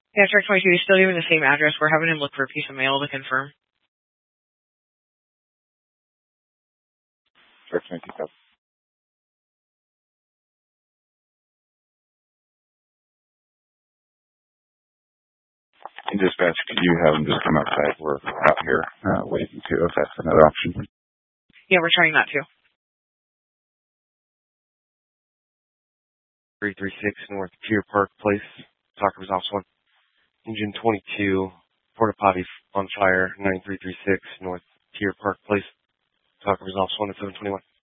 Yeah, Truck 22, he's still giving the same address. We're having him look for a piece of mail to confirm. Truck 22. And dispatch, could you have them just come outside? We're out here waiting too, if that's another option. Yeah, we're trying that too. 336 North Pier Park Place, Talker Resolve 1. Engine 22, Porta Potty on fire, 9336 North Pier Park Place, Talker Resolve 1 at 721.